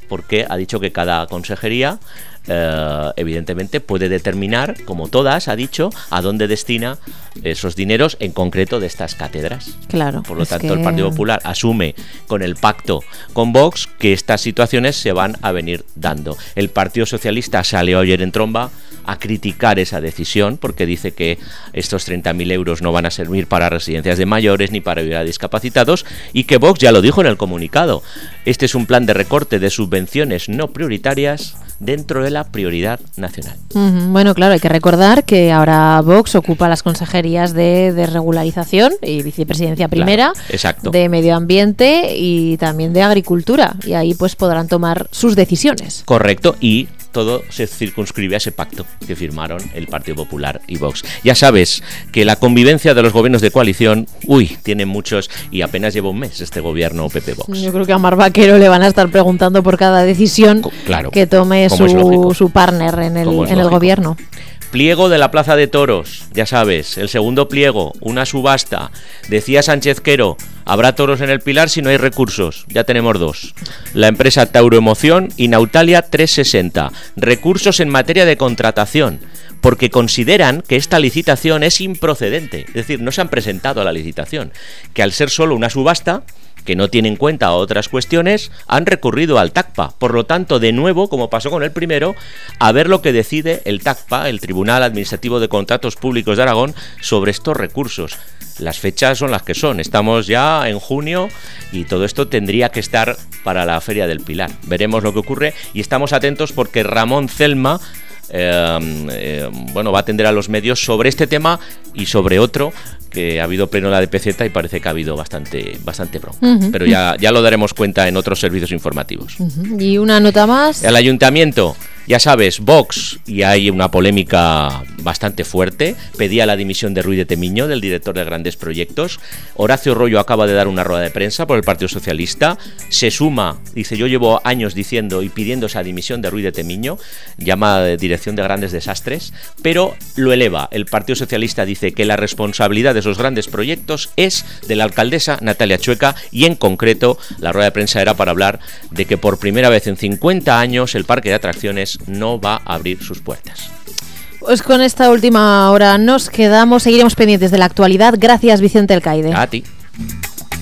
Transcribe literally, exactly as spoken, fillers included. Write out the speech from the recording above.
porque ha dicho que cada consejería eh, evidentemente puede determinar, como todas ha dicho, a dónde destina esos dineros, en concreto de estas cátedras. Claro. Por lo es tanto, que... el Partido Popular asume con el pacto con Vox que estas situaciones se van a venir dando. El Partido Socialista salió ayer en tromba a criticar esa decisión porque dice que estos treinta mil euros no van a servir para residencias de mayores ni para ayudar a discapacitados, y que Vox ya lo dijo en el comunicado. Este es un plan de recorte de subvenciones no prioritarias dentro de la prioridad nacional. Uh-huh. Bueno, claro, hay que recordar que ahora Vox ocupa las consejerías de desregularización y vicepresidencia primera, claro, exacto, de medio ambiente y también de agricultura, y ahí pues podrán tomar sus decisiones. Correcto, y todo se circunscribe a ese pacto que firmaron el Partido Popular y Vox. Ya sabes que la convivencia de los gobiernos de coalición, uy, tiene muchos, y apenas lleva un mes este gobierno P P Vox. Yo creo que a Mar Vaquero le van a estar preguntando por cada decisión claro, que tome su, su partner en el, en el gobierno. Pliego de la Plaza de Toros, ya sabes, el segundo pliego, una subasta. Decía Sánchez Quero, habrá toros en el Pilar si no hay recursos. Ya tenemos dos. La empresa Tauroemoción y Nautalia trescientos sesenta. Recursos en materia de contratación, porque consideran que esta licitación es improcedente. Es decir, no se han presentado a la licitación, que al ser solo una subasta, que no tiene en cuenta otras cuestiones, han recurrido al TACPA. Por lo tanto, de nuevo, como pasó con el primero, a ver lo que decide el TACPA, el Tribunal Administrativo de Contratos Públicos de Aragón, sobre estos recursos. Las fechas son las que son. Estamos ya en junio y todo esto tendría que estar para la Feria del Pilar. Veremos lo que ocurre y estamos atentos porque Ramón Celma Eh, eh, bueno, va a atender a los medios sobre este tema y sobre otro, que ha habido pleno la D P Z y parece que ha habido bastante bastante bronca, uh-huh. pero ya, ya lo daremos cuenta en otros servicios informativos. Uh-huh. Y una nota más. El ayuntamiento, ya sabes, Vox, y hay una polémica bastante fuerte, pedía la dimisión de Ruy de Temiño, del director de Grandes Proyectos. Horacio Rollo acaba de dar una rueda de prensa por el Partido Socialista, se suma, dice, yo llevo años diciendo y pidiendo esa dimisión de Ruy de Temiño, llama Dirección de Grandes Desastres, pero lo eleva. El Partido Socialista dice que la responsabilidad de esos grandes proyectos es de la alcaldesa Natalia Chueca, y en concreto la rueda de prensa era para hablar de que por primera vez en cincuenta años el parque de atracciones no va a abrir sus puertas. Pues con esta última hora nos quedamos, seguiremos pendientes de la actualidad. Gracias, Vicente Elcaide. A ti.